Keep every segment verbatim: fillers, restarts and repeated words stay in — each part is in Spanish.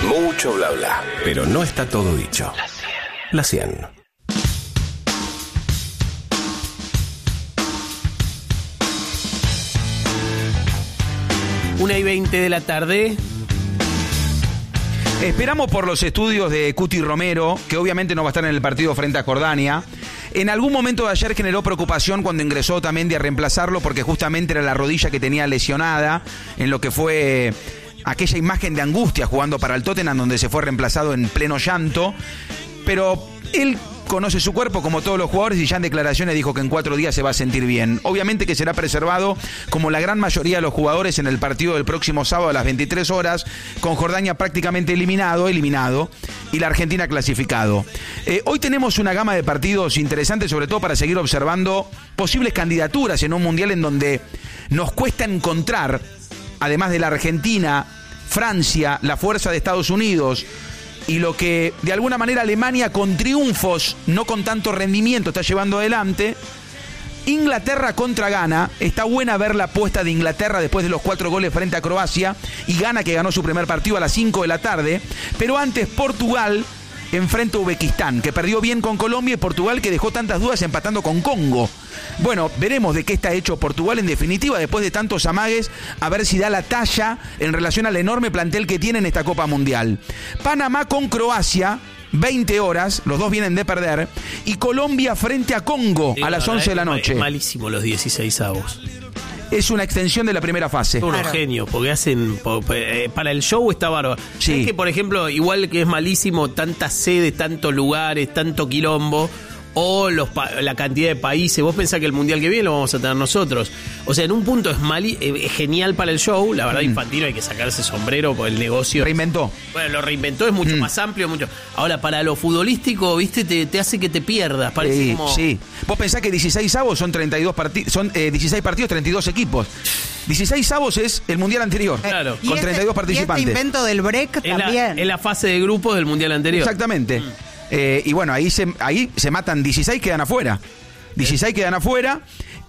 Mucho bla bla, pero no está todo dicho. La cien. Una y veinte de la tarde. Esperamos por los estudios de Cuti Romero, que obviamente no va a estar en el partido frente a Jordania. En algún momento de ayer generó preocupación cuando ingresó Tamendi a reemplazarlo, porque justamente era la rodilla que tenía lesionada en lo que fue aquella imagen de angustia jugando para el Tottenham, donde se fue reemplazado en pleno llanto. Pero él conoce su cuerpo como todos los jugadores y ya en declaraciones dijo que en cuatro días se va a sentir bien. Obviamente que será preservado como la gran mayoría de los jugadores en el partido del próximo sábado a las veintitrés horas, con Jordania prácticamente eliminado, eliminado y la Argentina clasificado. Eh, hoy tenemos una gama de partidos interesantes, sobre todo para seguir observando posibles candidaturas en un mundial en donde nos cuesta encontrar, además de la Argentina, Francia, la fuerza de Estados Unidos y lo que de alguna manera Alemania con triunfos, no con tanto rendimiento, está llevando adelante. Inglaterra contra Ghana. Está buena ver la apuesta de Inglaterra después de los cuatro goles frente a Croacia, y Ghana que ganó su primer partido a las cinco de la tarde. Pero antes Portugal enfrenta a Uzbekistán, que perdió bien con Colombia, y Portugal que dejó tantas dudas empatando con Congo. Bueno, veremos de qué está hecho Portugal en definitiva después de tantos amagues, a ver si da la talla en relación al enorme plantel que tiene en esta Copa Mundial. Panamá con Croacia, veinte horas, los dos vienen de perder, y Colombia frente a Congo a las once de la noche. Es malísimo los dieciséis avos. Es una extensión de la primera fase. Son unos Claro. genios, porque hacen... po- eh, para el show está bárbaro. Sí. Es que, por ejemplo, igual que es malísimo tantas sedes, tantos lugares, tanto quilombo, o los pa- la cantidad de países. Vos pensás que el mundial que viene lo vamos a tener nosotros. O sea, en un punto es mali- eh, es genial para el show. La verdad, Mm. Infantino hay que sacarse sombrero por el negocio. Reinventó. Bueno, lo reinventó, es mucho Mm. más amplio, mucho. Ahora, para lo futbolístico, viste, te, te hace que te pierdas. Parece Sí, como... sí. Vos pensás que dieciséis avos son treinta y dos partidos, son eh, dieciséis partidos, treinta y dos equipos. dieciséis avos es el mundial anterior, Claro. Y con este- treinta y dos participantes. Y este invento del break Es la, también. es la fase de grupos del mundial anterior. Exactamente. Eh, y bueno, ahí se, ahí se matan dieciséis, quedan afuera. dieciséis quedan afuera.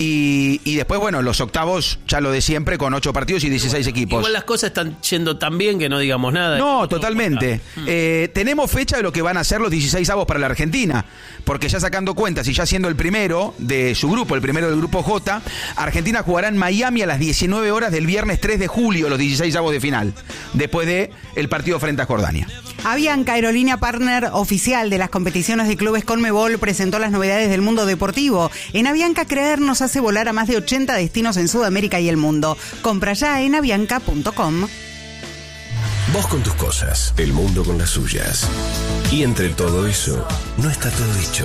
Y, y después, bueno, los octavos, ya lo de siempre, con ocho partidos y dieciséis equipos. Igual las cosas están yendo tan bien que no digamos nada. No, totalmente. Eh, tenemos fecha de lo que van a ser los dieciséis avos para la Argentina, porque ya sacando cuentas y ya siendo el primero de su grupo, el primero del grupo J, Argentina jugará en Miami a las diecinueve horas del viernes tres de julio, los dieciséis avos de final, después de el partido frente a Jordania. Avianca, aerolínea partner oficial de las competiciones de clubes Conmebol, presentó las novedades del mundo deportivo. En Avianca, creer nos hace volar a más de ochenta destinos en Sudamérica y el mundo. Compra ya en avianca punto com. Vos con tus cosas, el mundo con las suyas. Y entre todo eso, no está todo dicho.